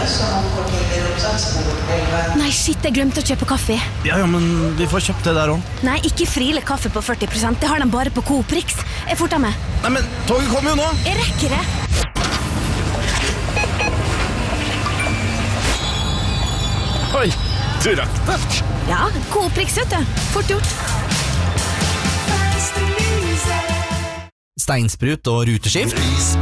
Nei, shit, jeg glemte å kjøpe kaffe. Ja, men vi får kjøpt det der også. Nei, ikke Friele kaffe på 40%. Det har de bare på Coop Rix. Jeg forter meg. Nei, men toget kommer jo nå. Jeg rekker det. Oi, du rakk det. Ja, Coop Rix, vet du. Fort gjort. Steinsprut og ruteskift.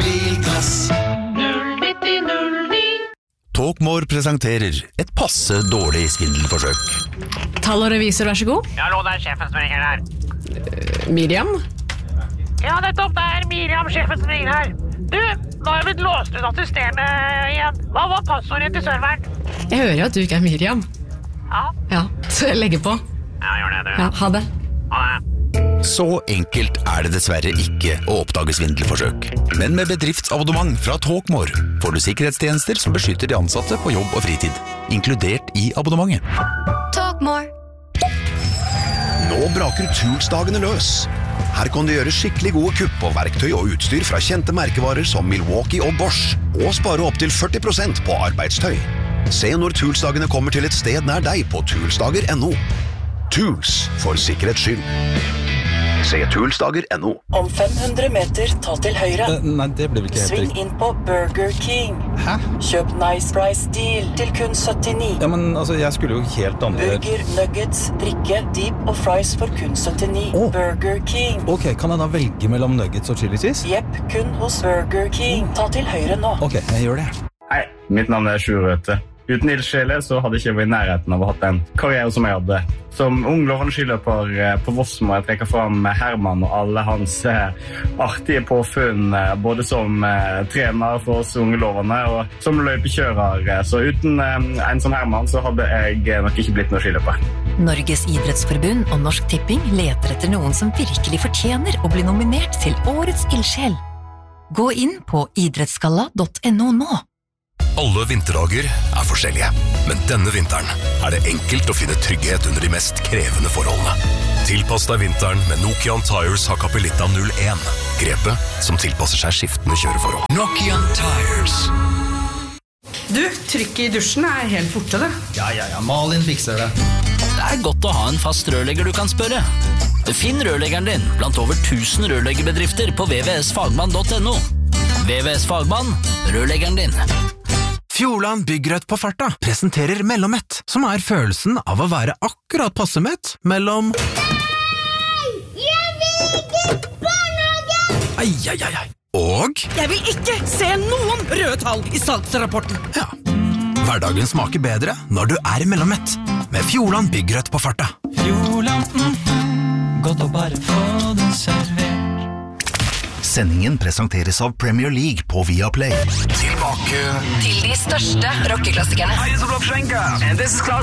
Talkmore presenterer et passe dårlig svindelforsøk. Tall og revisor, vær så god. Ja, hallo, det sjefen som ringer her. Miriam? Ja, nettopp, det Miriam, sjefen som ringer her. Du, nå har jeg blitt låst ut av systemet igjen. Hva var passordet til serveren? Jeg hører jo at du ikke Miriam. Ja, så jeg legger på. Ja, gjør det, du. Ja, ha det. Ha det. Så enkelt det dessverre ikke å oppdage svindelforsøk. Men med bedriftsabonnement fra Talkmore får du sikkerhetstjenester som beskytter de ansatte på jobb og fritid, inkludert i abonnementet. Talkmore. Nå braker Tools-dagene løs. Her kan du gjøre skikkelig gode kupp på verktøy og utstyr fra kjente merkevarer som Milwaukee og Bosch, og spare opp til 40% på arbeidstøy. Se når Tools-dagene kommer til et sted nær deg på toolsdager.no. Tools, for sikkerhets skyld. Se toolsdager.no. Om 500 meter, ta til høyre. Nei, det blir vel ikke helt Sving riktig. inn på Burger King. Hæ? Kjøp Nice Price Deal til kun 79. Ja, men altså, jeg skulle jo helt andre... Burger, nuggets, drikke, deep og fries for kun 79. Åh. Burger King. Ok, kan jeg da velge mellom nuggets og chili cheese? Jepp, kun hos Burger King. Ta til høyre nå. Ok, jeg gjør det. Hei, mitt navn Sjur Røthe. Uten ildsjele så hadde jeg ikke vært i nærheten av å ha hatt en karriere som jeg hadde. Som ung lovende skiløper på Voss må jeg trekke fram Herman og alle hans artige påfunn, både som trener for oss unge lovende og som løypekjører. Så uten en sånn Herman så hadde jeg nok ikke blitt noen skiløper. Norges idrettsforbund og Norsk Tipping leter etter noen som virkelig fortjener å bli nominert til Årets ildsjel. Gå inn på idrettsgalla.no nå. Alle vinterdager forskjellige, men denne vinteren det enkelt å finne trygghet under de mest krevende forholdene. Tilpass deg vinteren med Nokian Tires Hakkapelitta 01. Grepet som tilpasser seg skiftende kjøreforhold. Nokian Tires. Du, trykket i dusjen helt borte, det. Ja, Malin fikser det. Det godt å ha en fast rørlegger du kan spørre. Finn rørleggeren din blant over 1000 rørleggerbedrifter på vvsfagmann.no. VVS Fagmann, rørleggeren din. Fjordland Byggrødt på farta presenterer Mellommett, som følelsen av å være akkurat passe mett mellom... Jeg vil ikke barnehage! Ai. Og... Jeg vil ikke se noen røde tall i salgsrapporten. Ja, hverdagen smaker bedre når du Mellommett, med Fjordland Byggrødt på farta. Fjordland, godt å bare få den servert. Sendingen presenteres av Premier League på Viaplay. Tilbake Til de største rockeklassikerne. Hei, det Blokk Skjenka. And this is Klaus